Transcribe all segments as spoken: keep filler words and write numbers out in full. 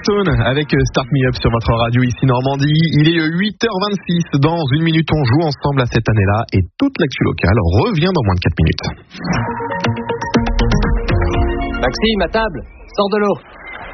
Stone avec Start Me Up sur votre radio ici Normandie. Il est huit heures vingt-six. Dans une minute, on joue ensemble à cette année-là et toute l'actu locale revient dans moins de quatre minutes. Maxime, à table, sors de l'eau.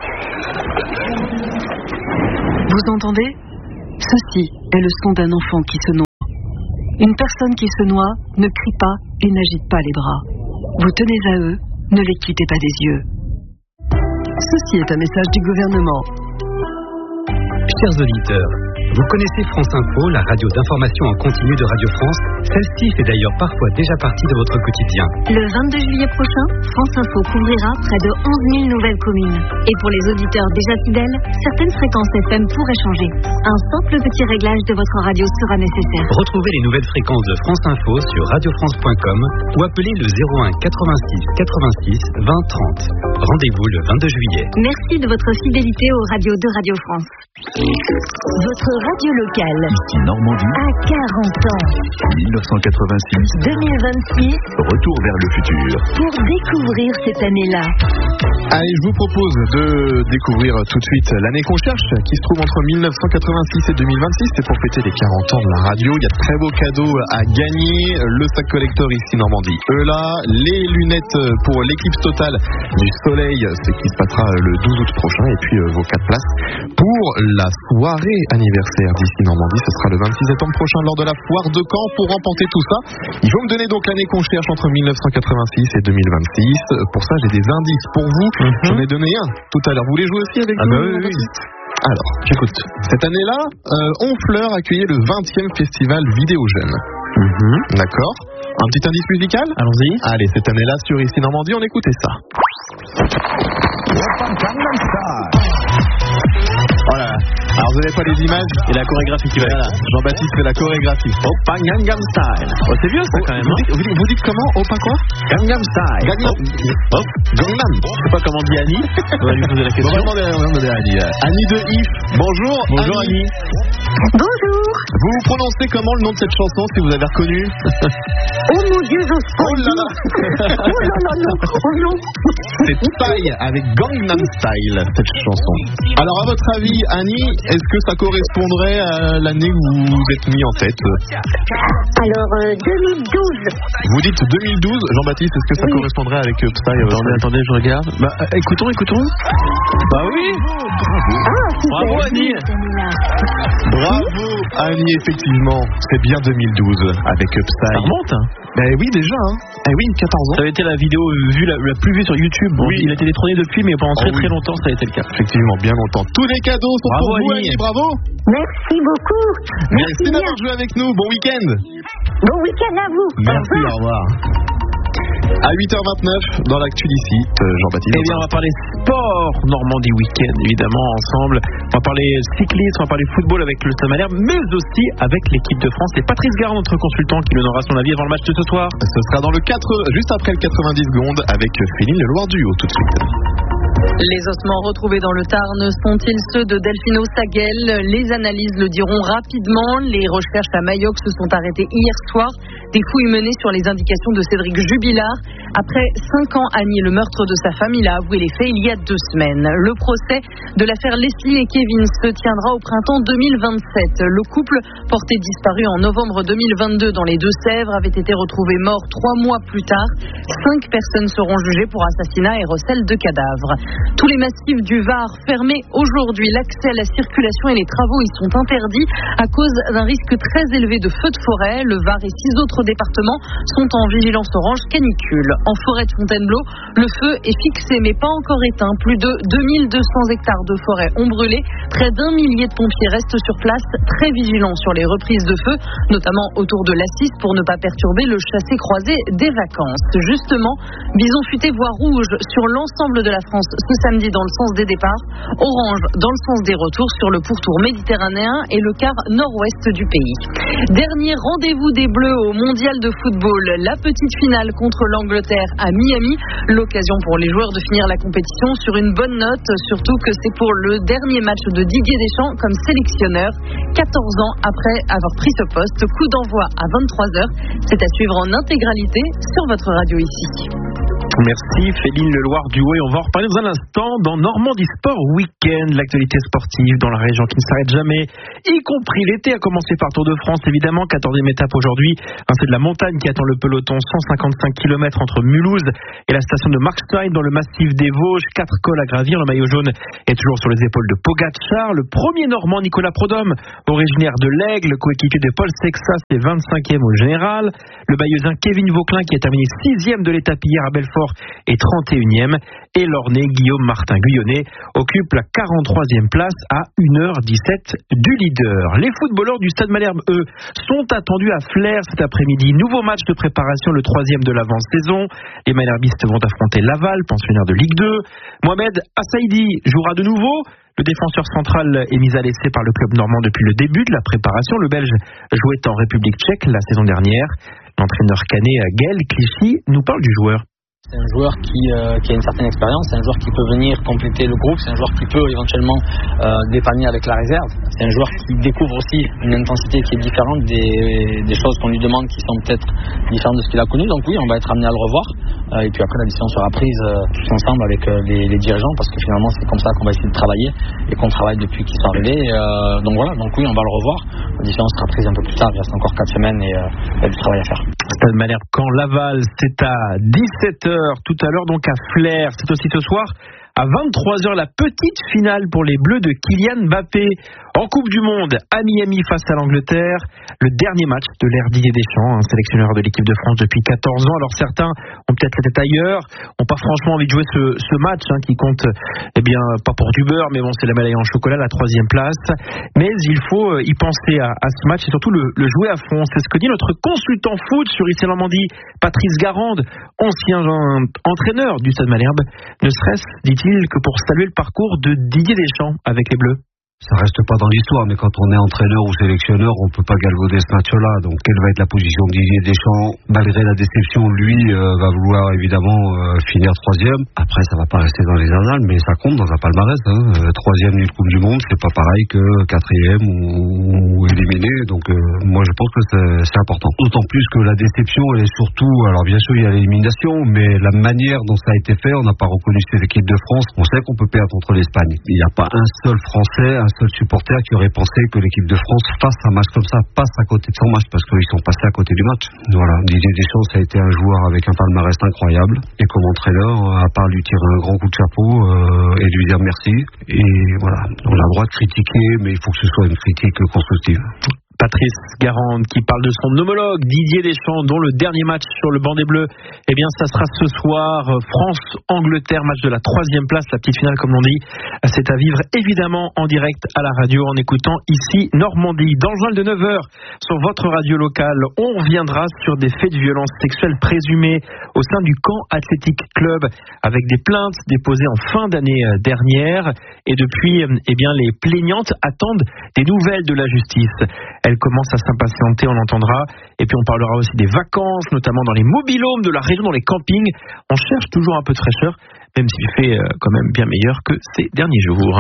Vous entendez ? Ceci est le son d'un enfant qui se noie. Une personne qui se noie ne crie pas et n'agite pas les bras. Vous tenez à eux, ne les quittez pas des yeux. Ceci est un message du gouvernement. Chers auditeurs, vous connaissez France Info, la radio d'information en continu de Radio France. Celle-ci fait d'ailleurs parfois déjà partie de votre quotidien. Le vingt-deux juillet prochain, France Info couvrira près de onze mille nouvelles communes. Et pour les auditeurs déjà fidèles, certaines fréquences F M pourraient changer. Un simple petit réglage de votre radio sera nécessaire. Retrouvez les nouvelles fréquences de France Info sur radio france point com ou appelez le zéro un quatre-vingt-six quatre-vingt-six vingt trente. Rendez-vous le vingt-deux juillet. Merci de votre fidélité aux radios de Radio France. Votre radio locale. Ici Normandie. À quarante ans. dix-neuf cent quatre-vingt-six. deux mille vingt-six. Retour vers le futur. Pour découvrir cette année-là. Allez, je vous propose de découvrir tout de suite l'année qu'on cherche, qui se trouve entre mille neuf cent quatre-vingt-six et deux mille vingt-six. C'est pour fêter les quarante ans de la radio. Il y a de très beaux cadeaux à gagner. Le sac collector ici Normandie. Eux là, les lunettes pour l'éclipse totale du soleil, ce qui se passera le douze août prochain. Et puis euh, vos quatre places pour la soirée anniversaire d'ici Normandie. Ce sera le vingt-six septembre prochain lors de la foire de Caen. Pour remporter tout ça, il faut me donner donc l'année qu'on cherche entre mille neuf cent quatre-vingt-six et deux mille vingt-six. Pour ça, j'ai des indices pour vous. Mm-hmm. J'en ai donné un tout à l'heure. Vous voulez jouer aussi avec ah nous? Bah oui, oui. Alors, j'écoute. Cette année-là, euh, Honfleur accueillait le vingtième festival Vidéo Jeunes. Mm-hmm. D'accord. Un petit indice musical? Allons-y. Allez, cette année-là, sur ici Normandie, on écoutait ça. Voilà. Alors vous n'avez pas les images et la chorégraphie qui va être. Jean-Baptiste fait la chorégraphie. Oppa Gangnam Style. Oh, c'est vieux ça quand même. Vous dites, vous dites, vous dites comment? Oppa quoi? Gangnam Style. Gangnam. Hop. Gangnam. Je sais pas comment dit Annie. On va lui poser la question. On va demander, on va demander à Annie. Annie de If. Bonjour. Bonjour Annie. Annie. Bonjour. Vous vous prononcez comment le nom de cette chanson si vous avez reconnu? Oh mon Dieu, j'ose pas. Oh là là. Oh là là, non. Oh non. C'est Style avec Gangnam Style, cette chanson. Alors à votre avis, Annie, est-ce que ça correspondrait à l'année où vous vous êtes mis en tête? Alors, euh, deux mille douze. Vous dites deux mille douze, Jean-Baptiste, est-ce que ça oui. correspondrait avec Psy? Attendez, attendez, je regarde. Bah, écoutons, écoutons. Bah oui. Bravo. Ah, Bravo Annie. Bravo Annie, effectivement, c'est bien deux mille douze avec Psy. Ça remonte, hein? Ben oui, déjà, hein. Eh oui, quatorze ans. Ça avait été la vidéo vue la, la plus vue sur YouTube. Bon, oui. Il a été détrôné depuis, mais pendant oh, très oui. très longtemps, ça a été le cas. Effectivement, bien longtemps. Tous les cadeaux sont bravo, pour vous, Annie. Bravo. Merci beaucoup. Merci, Merci d'avoir joué avec nous. Bon week-end. Bon week-end à vous. Merci, au revoir. À huit heures vingt-neuf, dans l'actu d'ici, Jean-Baptiste. Eh bien, on va parler sport, Normandie Week-end, évidemment, ensemble. On va parler cyclisme, on va parler football avec le Stade Malherbe, mais aussi avec l'équipe de France. C'est Patrice Garand, notre consultant, qui nous donnera son avis avant le match de ce soir. Ce sera dans le quatre, juste après le quatre-vingt-dix secondes, avec Féline Leloir-Duo, tout de suite. Les ossements retrouvés dans le Tarn sont-ils ceux de Delphino Saguel? Les analyses le diront rapidement. Les recherches à Mayoc se sont arrêtées hier soir. Des fouilles menées sur les indications de Cédric Jubilard. Après cinq ans à nier le meurtre de sa femme, il a avoué les faits il y a deux semaines. Le procès de l'affaire Leslie et Kevin se tiendra au printemps deux mille vingt-sept. Le couple, porté disparu en novembre deux mille vingt-deux dans les Deux-Sèvres, avait été retrouvé mort trois mois plus tard. Cinq personnes seront jugées pour assassinat et recel de cadavres. Tous les massifs du Var fermés aujourd'hui. L'accès à la circulation et les travaux y sont interdits à cause d'un risque très élevé de feux de forêt. Le Var et six autres départements sont en vigilance orange canicule. En forêt de Fontainebleau, le feu est fixé mais pas encore éteint. Plus de deux mille deux cents hectares de forêt ont brûlé. Près d'un millier de pompiers restent sur place, très vigilants sur les reprises de feu, notamment autour de l'Assis pour ne pas perturber le chassé-croisé des vacances. Justement, bison futé voie rouge sur l'ensemble de la France ce samedi dans le sens des départs, orange dans le sens des retours sur le pourtour méditerranéen et le quart nord-ouest du pays. Dernier rendez-vous des Bleus au mondial de football, la petite finale contre l'Angleterre à Miami, l'occasion pour les joueurs de finir la compétition sur une bonne note, surtout que c'est pour le dernier match de Didier Deschamps comme sélectionneur, quatorze ans après avoir pris ce poste. Coup d'envoi à vingt-trois heures, c'est à suivre en intégralité sur votre radio ici. Merci Féline Leloir du Haut, et on va en reparler dans un instant dans Normandie Sport Week-end, l'actualité sportive dans la région qui ne s'arrête jamais, y compris l'été, à commencer par Tour de France évidemment, quatorzième étape aujourd'hui, hein, c'est de la montagne qui attend le peloton, cent cinquante-cinq kilomètres entre Mulhouse et la station de Markstein dans le massif des Vosges, quatre cols à gravir, le maillot jaune est toujours sur les épaules de Pogacar, le premier Normand Nicolas Prodhomme, originaire de l'Aigle, coéquipier de Paul Sexas, est vingt-cinquième au général, le Bayeuxin Kevin Vauquelin qui a terminé sixième de l'étape hier à Belfort et trente et unième, et l'Ornais Guillaume Martin Guyonnet occupe la quarante-troisième place à une heure dix-sept du leader. Les footballeurs du Stade Malherbe, eux, sont attendus à Flers cet après-midi. Nouveau match de préparation, le troisième de l'avant-saison. Les Malherbistes vont affronter Laval, pensionnaire de Ligue deux. Mohamed Assaidi jouera de nouveau. Le défenseur central est mis à l'essai par le club normand depuis le début de la préparation. Le Belge jouait en République tchèque la saison dernière. L'entraîneur canet Gaël Clichy nous parle du joueur. C'est un joueur qui, euh, qui a une certaine expérience, c'est un joueur qui peut venir compléter le groupe, c'est un joueur qui peut éventuellement euh, dépanner avec la réserve, c'est un joueur qui découvre aussi une intensité qui est différente des, des choses qu'on lui demande qui sont peut-être différentes de ce qu'il a connu, donc oui, on va être amené à le revoir, euh, et puis après la décision sera prise euh, tous ensemble avec euh, les, les dirigeants, parce que finalement c'est comme ça qu'on va essayer de travailler, et qu'on travaille depuis qu'ils sont arrivés, et, euh, donc voilà, donc oui, on va le revoir, la décision sera prise un peu plus tard, il reste encore quatre semaines et euh, il y a du travail à faire. Stade Malherbe Caen Laval, c'est à dix-sept heures tout à l'heure, donc à Flers. C'est aussi ce soir à vingt-trois heures la petite finale pour les Bleus de Kylian Mbappé en Coupe du Monde à Miami face à l'Angleterre. Le dernier match de l'ère Didier Deschamps, un sélectionneur de l'équipe de France depuis quatorze ans. Alors certains ont peut-être la tête ailleurs, n'ont pas franchement envie de jouer ce, ce match hein, qui compte, eh bien, pas pour du beurre, mais bon, c'est la médaille en chocolat, la troisième place. Mais il faut y penser à, à ce match et surtout le, le jouer à fond. C'est ce que dit notre consultant foot sur I C Normandie, Patrice Garande, ancien entraîneur du Stade Malherbe. Ne serait-ce, dit-il, que pour saluer le parcours de Didier Deschamps avec les Bleus. Ça reste pas dans l'histoire, mais quand on est entraîneur ou sélectionneur, on peut pas galvauder ce match-là. Donc, quelle va être la position de Didier Deschamps? Malgré la déception, lui euh, va vouloir évidemment euh, finir troisième. Après, ça va pas rester dans les annales, mais ça compte dans un palmarès. Hein. Euh, troisième d'une Coupe du Monde, c'est pas pareil que quatrième ou, ou éliminé. Donc, euh, moi, je pense que c'est, c'est important. D'autant plus que la déception, elle est surtout, alors bien sûr, il y a l'élimination, mais la manière dont ça a été fait, on n'a pas reconnu cette équipe de France. On sait qu'on peut perdre contre l'Espagne. Il n'y a pas un seul Français, un seul supporter qui aurait pensé que l'équipe de France fasse un match comme ça, passe à côté de son match, parce qu'ils sont passés à côté du match. Voilà, Didier Deschamps, ça a été un joueur avec un palmarès incroyable, et comme entraîneur, à part lui tirer un grand coup de chapeau euh, et lui dire merci, et voilà, on a le droit de critiquer, mais il faut que ce soit une critique constructive. Patrice Garande qui parle de son homologue Didier Deschamps, dont le dernier match sur le banc des Bleus, eh bien ça sera ce soir, France-Angleterre, match de la troisième place, la petite finale comme l'on dit. C'est à vivre évidemment en direct à la radio en écoutant ici Normandie. Dans le journal de neuf heures, sur votre radio locale, on reviendra sur des faits de violence sexuelle présumés au sein du Caen Athletic Club, avec des plaintes déposées en fin d'année dernière, et depuis, eh bien les plaignantes attendent des nouvelles de la justice. Elle commence à s'impatienter, on l'entendra. Et puis on parlera aussi des vacances, notamment dans les mobil-homes de la région, dans les campings. On cherche toujours un peu de fraîcheur, même s'il fait quand même bien meilleur que ces derniers jours.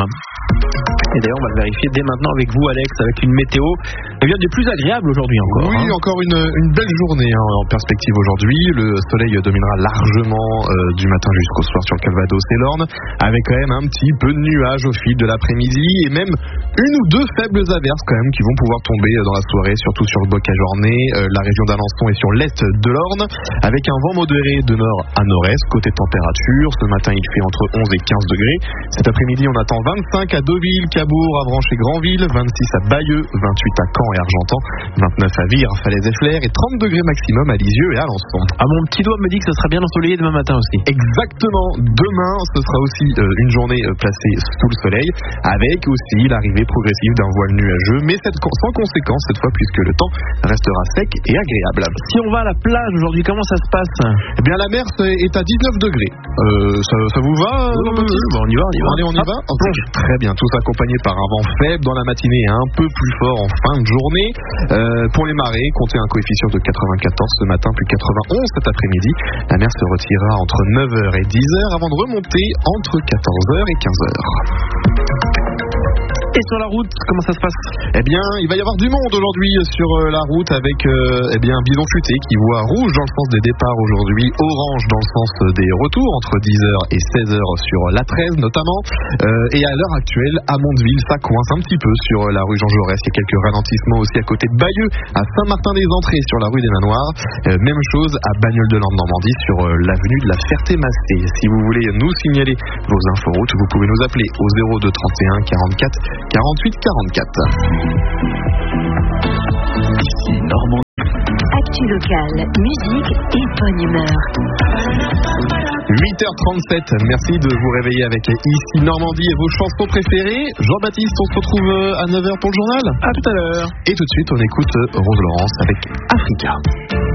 Et d'ailleurs, on va le vérifier dès maintenant avec vous, Alex, avec une météo eh bien, des plus agréables aujourd'hui encore. Oui, hein. encore une, une belle journée hein, en perspective aujourd'hui. Le soleil dominera largement euh, du matin jusqu'au soir sur le Calvados et l'Orne, avec quand même un petit peu de nuages au fil de l'après-midi et même une ou deux faibles averses quand même qui vont pouvoir tomber dans la soirée, surtout sur le Bocage-Ornay. Euh, la région d'Alençon est sur l'est de l'Orne, avec un vent modéré de nord à nord-est. Côté température, ce matin il fait entre onze et quinze degrés. Cet après-midi on attend vingt-cinq à Deauville, Cabourg, Avranches et Granville, vingt-six à Bayeux, vingt-huit à Caen et Argentan, vingt-neuf à Vire, Falaise et Flers et trente degrés maximum à Lisieux et à Alençon. Ah, mon petit doigt me dit que ça sera bien ensoleillé demain matin aussi. Exactement, demain ce sera aussi euh, une journée euh, placée sous le soleil, avec aussi l'arrivée progressive d'un voile nuageux, mais cette, sans conséquence cette fois puisque le temps restera sec et agréable. Si on va à la plage aujourd'hui, comment ça se passe? Eh bien la mer est à dix-neuf degrés. Euh, ça, ça vous va? Oui, oui, oui, bon, on y va, on y va. Allez, on y ah, va okay. Très bien, tout accompagné par un vent faible dans la matinée et un peu plus fort en fin de journée. Euh, pour les marées, comptez un coefficient de quatre-vingt-quatorze ce matin, puis quatre-vingt-onze cet après-midi. La mer se retirera entre neuf heures et dix heures avant de remonter entre quatorze heures et quinze heures. Et sur la route, comment ça se passe? Eh bien, il va y avoir du monde aujourd'hui sur la route avec euh, eh bien, Bison Futé qui voit rouge dans le sens des départs aujourd'hui, orange dans le sens des retours entre dix heures et seize heures sur l'A treize notamment. Euh, et à l'heure actuelle, à Mondeville, ça coince un petit peu sur la rue Jean Jaurès. Il y a quelques ralentissements aussi à côté de Bayeux, à Saint-Martin-des-Entrées sur la rue des Manoirs. Euh, même chose à Bagnoles-de-Lande-Normandie sur euh, l'avenue de la Ferté-Masté. Si vous voulez nous signaler vos inforoutes, vous pouvez nous appeler au zéro deux trente et un quarante-quatre quarante-huit quarante-quatre. Ici Normandie. Actu locale, musique et bonne humeur. huit heures trente-sept, merci de vous réveiller avec Ici Normandie et vos chansons préférées. Jean-Baptiste, on se retrouve à neuf heures pour le journal. À tout à l'heure. Et tout de suite, on écoute Rose Laurence avec Africa.